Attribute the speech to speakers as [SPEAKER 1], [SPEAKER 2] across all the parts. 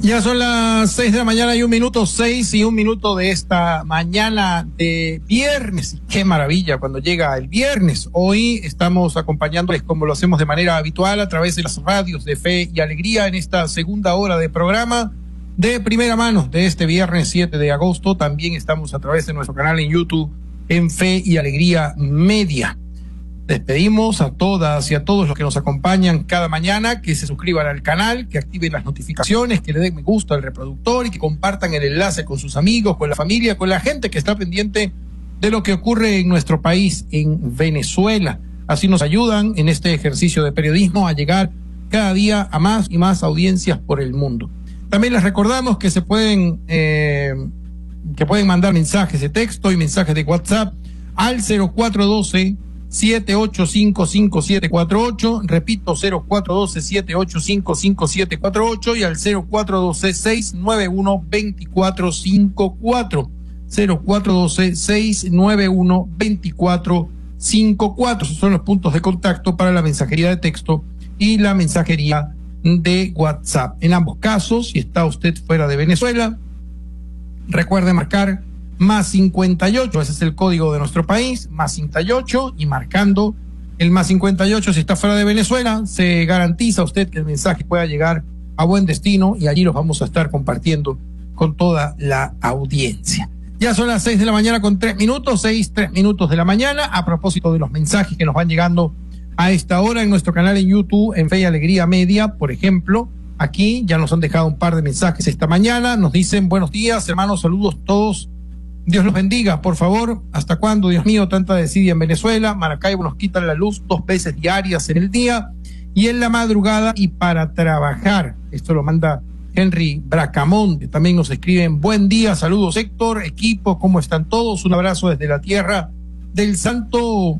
[SPEAKER 1] Ya son las 6 de la mañana y 1 minuto, 6 y 1 minuto de esta mañana de viernes. Qué maravilla cuando llega el viernes. Hoy estamos acompañándoles como lo hacemos de manera habitual a través de las radios de Fe y Alegría en esta segunda hora de programa de primera mano de este viernes 7 de agosto. También estamos a través de nuestro canal en YouTube en Fe y Alegría Media. Despedimos a todas y a todos los que nos acompañan cada mañana, que se suscriban al canal, que activen las notificaciones, que le den me gusta al reproductor y que compartan el enlace con sus amigos, con la familia, con la gente que está pendiente de lo que ocurre en nuestro país, en Venezuela. Así nos ayudan en este ejercicio de periodismo a llegar cada día a más y más audiencias por el mundo. También les recordamos que pueden mandar mensajes de texto y mensajes de WhatsApp al 0412-785-5748, repito, 0412-785-5748 y al 0412-691-2454, 0412-691-2454. Esos son los puntos de contacto para la mensajería de texto y la mensajería de WhatsApp. En ambos casos, si está usted fuera de Venezuela, recuerde marcar más 58, ese es el código de nuestro país, más 58, y marcando el más 58 si está fuera de Venezuela, se garantiza a usted que el mensaje pueda llegar a buen destino y allí los vamos a estar compartiendo con toda la audiencia. Ya son las 6 de la mañana con 3 minutos, 3 minutos de la mañana, a propósito de los mensajes que nos van llegando a esta hora en nuestro canal en YouTube, en Fe y Alegría Media, por ejemplo. Aquí ya nos han dejado un par de mensajes esta mañana, nos dicen: buenos días, hermanos, saludos todos. Dios los bendiga, por favor. ¿Hasta cuándo, Dios mío, tanta desidia en Venezuela? Maracaibo nos quitan la luz 2 veces diarias en el día y en la madrugada y para trabajar. Esto lo manda Henry Bracamonte. También nos escriben: buen día, saludos Héctor, equipo, ¿cómo están todos? Un abrazo desde la tierra del Santo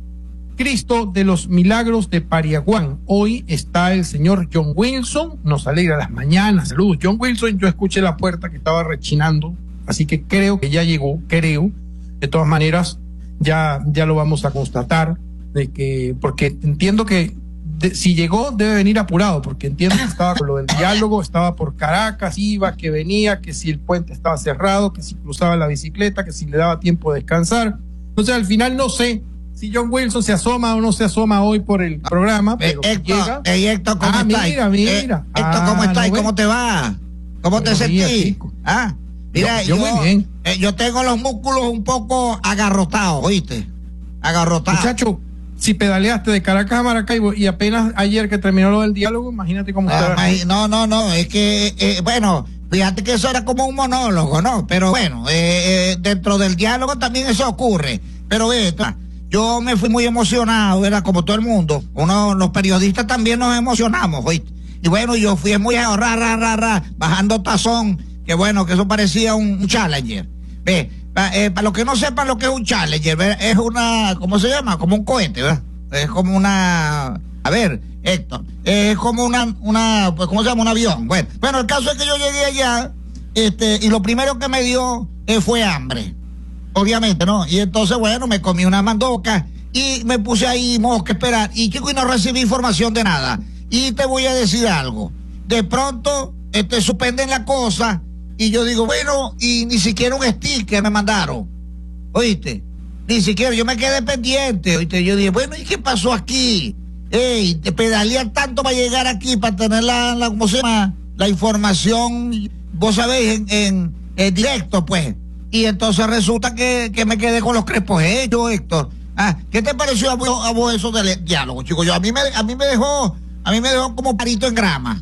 [SPEAKER 1] Cristo de los Milagros de Pariaguán. Hoy está el señor John Wilson, nos alegra las mañanas. Saludos, John Wilson. Yo escuché la puerta que estaba rechinando, así que creo que ya llegó, creo. De todas maneras, ya lo vamos a constatar, porque entiendo que si llegó debe venir apurado, porque entiendo que estaba con lo del diálogo, estaba por Caracas, iba, que venía, que si el puente estaba cerrado, que si cruzaba la bicicleta, que si le daba tiempo de descansar. Entonces al final no sé si John Wilson se asoma o no se asoma hoy por el programa, pero
[SPEAKER 2] Héctor, Héctor, ¿cómo estás?
[SPEAKER 1] Mira.
[SPEAKER 2] Héctor, ¿cómo estás?
[SPEAKER 1] No,
[SPEAKER 2] ¿Cómo te va? ¿Cómo te sentís? Mira,
[SPEAKER 1] yo muy bien.
[SPEAKER 2] Yo tengo los músculos un poco agarrotados, ¿oíste? Agarrotados.
[SPEAKER 1] Muchacho, si pedaleaste de Caracas a Maracaibo y apenas ayer que terminó lo del diálogo, imagínate cómo está.
[SPEAKER 2] No, es que, bueno, fíjate que eso era como un monólogo, ¿no? Pero bueno, dentro del diálogo también eso ocurre. Pero yo me fui muy emocionado, era como todo el mundo. Los periodistas también nos emocionamos, ¿oíste? Y bueno, yo fui muy bajando tazón, que bueno, que eso parecía un Challenger. Para los que no sepan lo que es un Challenger, es una, ¿cómo se llama? Como un cohete, ¿verdad? Es como una, a ver, Héctor, es como pues, ¿cómo se llama? Un avión. Bueno, el caso es que yo llegué allá, y lo primero que me dio fue hambre, obviamente, ¿no? Y entonces, bueno, me comí una mandoca y me puse ahí, mosca, esperar, y no recibí información de nada. Y te voy a decir algo, de pronto, suspenden la cosa. Y yo digo, bueno, y ni siquiera un sticker me mandaron, ¿oíste? Ni siquiera, yo me quedé pendiente, ¿oíste? Yo dije, bueno, ¿y qué pasó aquí? Te pedalear tanto para llegar aquí, para tener ¿cómo se llama? La información, vos sabéis, en directo, pues. Y entonces resulta que me quedé con los crespos hechos, Héctor. ¿Qué te pareció a vos eso del diálogo, chico? A mí me dejó como parito en grama.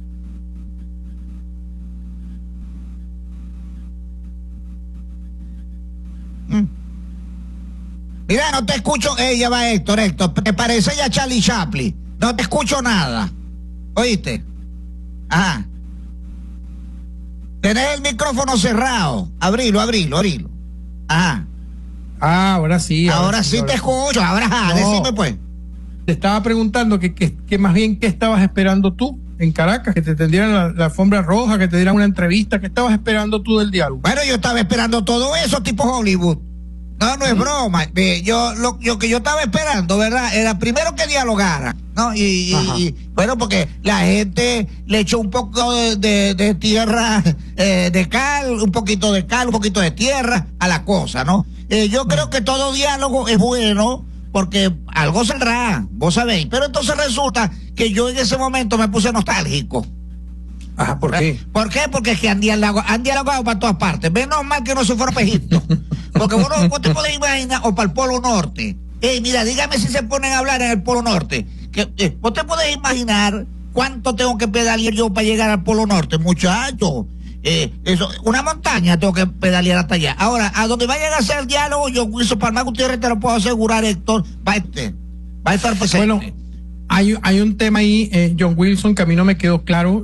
[SPEAKER 2] Mira, no te escucho. Ya va Héctor, te parece ya Charlie Chaplin. No te escucho nada, ¿oíste? Ajá. Tenés el micrófono cerrado. Abrilo. Ajá.
[SPEAKER 1] Ahora sí.
[SPEAKER 2] Ahora sí te escucho. Ahora, decime pues.
[SPEAKER 1] Te estaba preguntando que más bien, ¿qué estabas esperando tú en Caracas? Que te tendieran la alfombra roja, que te dieran una entrevista. ¿Qué estabas esperando tú del diálogo?
[SPEAKER 2] Bueno, yo estaba esperando todo eso, tipo Hollywood. No es broma. Lo que yo estaba esperando, ¿verdad? Era primero que dialogara. ¿no? Bueno, porque la gente le echó un poco de tierra, de cal, un poquito de cal, un poquito de tierra a la cosa, ¿no? Yo creo que todo diálogo es bueno, porque algo saldrá, vos sabéis. Pero entonces resulta que yo en ese momento me puse nostálgico.
[SPEAKER 1] Ajá, ¿por qué?
[SPEAKER 2] ¿Por qué? Porque es que han dialogado para todas partes. Menos mal que no se fueron para Egipto. Porque vos te podés imaginar, o para el Polo Norte. Mira, dígame si se ponen a hablar en el Polo Norte. Vos te podés imaginar cuánto tengo que pedalear yo para llegar al Polo Norte, muchacho. Eso, una montaña tengo que pedalear hasta allá. Ahora, a donde vaya a hacer el diálogo, yo, Wilson Palma Gutiérrez, te lo puedo asegurar, Héctor, va a estar presente.
[SPEAKER 1] Bueno, hay un tema ahí, John Wilson, que a mí no me quedó claro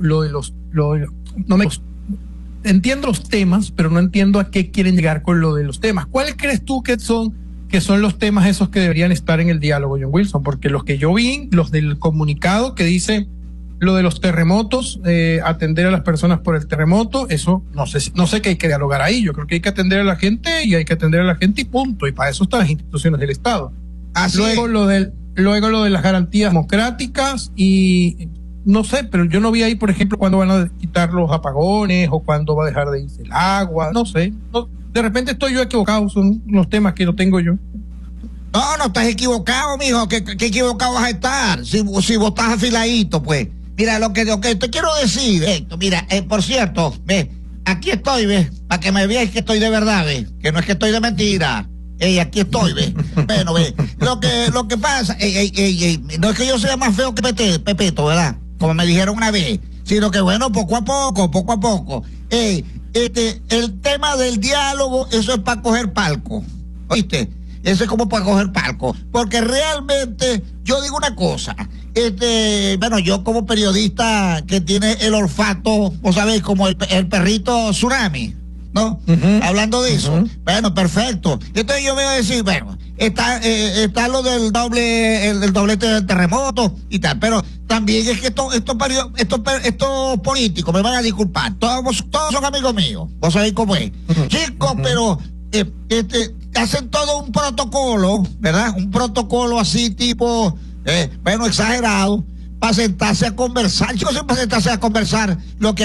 [SPEAKER 1] entiendo los temas, pero no entiendo a qué quieren llegar con lo de los temas. ¿Cuáles crees tú que son los temas esos que deberían estar en el diálogo, John Wilson? Porque los que yo vi, los del comunicado que dice lo de los terremotos, atender a las personas por el terremoto, eso no sé qué hay que dialogar ahí. Yo creo que hay que atender a la gente y punto. Y para eso están las instituciones del Estado. Luego lo de las garantías democráticas y no sé, pero yo no vi ahí, por ejemplo, cuándo van a quitar los apagones o cuándo va a dejar de irse el agua, no sé. De repente estoy yo equivocado, son los temas que no tengo yo.
[SPEAKER 2] No estás equivocado, mijo, que equivocado vas a estar, si vos estás afiladito, pues. Mira, lo que te quiero decir, Héctor, mira, por cierto, ve, aquí estoy, ve, para que me veáis que estoy de verdad, ve, que no es que estoy de mentira. Aquí estoy, ve. Bueno, ve, lo que pasa, no es que yo sea más feo que Pepeto, ¿verdad? Como me dijeron una vez, sino que bueno, poco a poco. El tema del diálogo, eso es para coger palco, ¿oíste? Eso es como para coger palco, porque realmente, yo digo una cosa, bueno, yo como periodista que tiene el olfato, vos sabéis, como el perrito Tsunami, ¿no? Hablando de eso, bueno, perfecto. Entonces yo voy a decir, bueno, está lo del el doblete del terremoto y tal, pero también es que estos políticos, me van a disculpar, todos son amigos míos, vos sabéis cómo es, chicos, pero hacen todo un protocolo, ¿verdad? Un protocolo así tipo, bueno, exagerado, para sentarse a conversar. Chicos, para sentarse a conversar lo que